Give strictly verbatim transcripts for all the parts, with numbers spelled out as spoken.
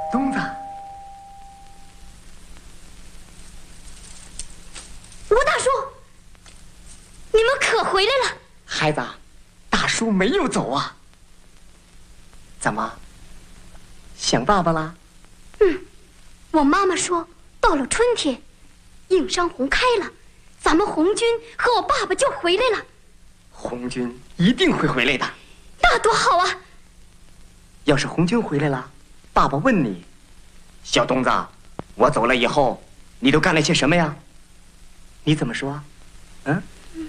东子， 吴大叔，你们可回来了。 孩子，大叔没有走啊。怎么，想爸爸啦？ 嗯，我妈妈说，到了春天，映山红开了，咱们红军和我爸爸就回来了。 红军一定会回来的。 那多好啊！ 要是红军回来了，爸爸问你，小东子，我走了以后，你都干了些什么呀？你怎么说？嗯？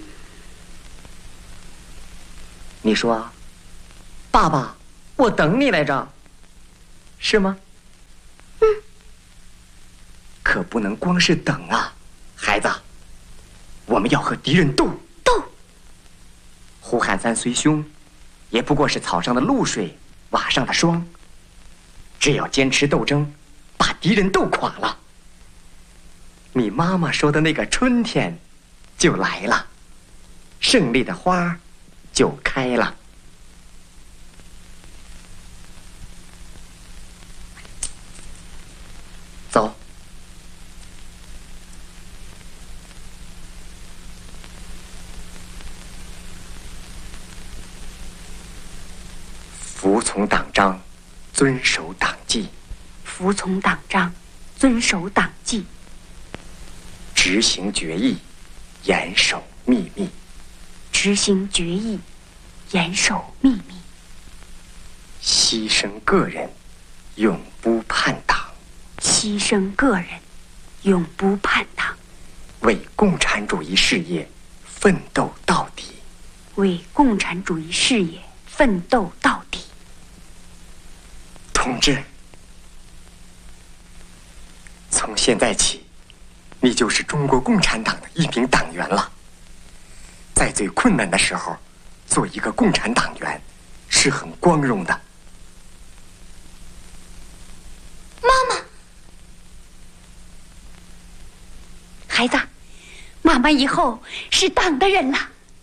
你说，爸爸，我等你来着，是吗？ 嗯。 可不能光是等啊，孩子，我们要和敌人斗斗。 胡汉三虽凶，也不过是草上的露水，瓦上的霜。只要坚持斗争，把敌人斗垮了，你妈妈说的那个春天就来了，胜利的花就开了。走。服从党章，遵守党纪。 服从党章，遵守党纪。 执行决议，严守秘密。 执行决议，严守秘密。 牺牲个人，永不叛党。 牺牲个人，永不叛党。 为共产主义事业奋斗到底。 为共产主义事业奋斗到底。 同志，从现在起，你就是中国共产党的一名党员了。在最困难的时候，做一个共产党员是很光荣的。 妈妈， 孩子，妈妈以后是党的人了。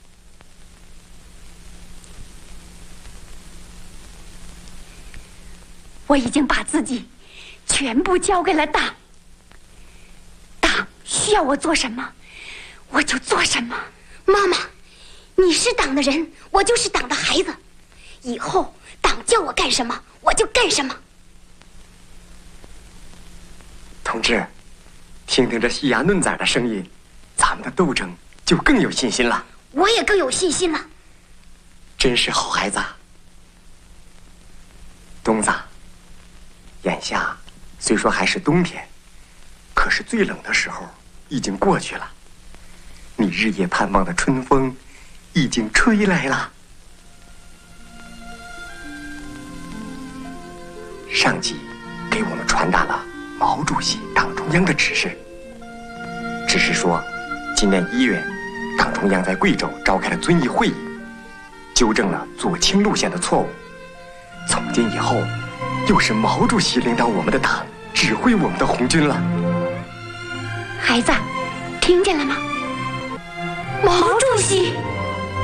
我已经把自己全部交给了党，党需要我做什么，我就做什么。 妈妈，你是党的人，我就是党的孩子，以后党叫我干什么，我就干什么。 同志，听听这细牙嫩崽的声音，咱们的斗争就更有信心了。 我也更有信心了。 真是好孩子。东子，眼下虽说还是冬天，可是最冷的时候已经过去了。你日夜盼望的春风已经吹来了。上级给我们传达了毛主席党中央的指示，指示说，今年一月，党中央在贵州召开了遵义会议，纠正了左倾路线的错误。从今以后，又是毛主席领导我们的党，指挥我们的红军了。 孩子，听见了吗？ 毛主席。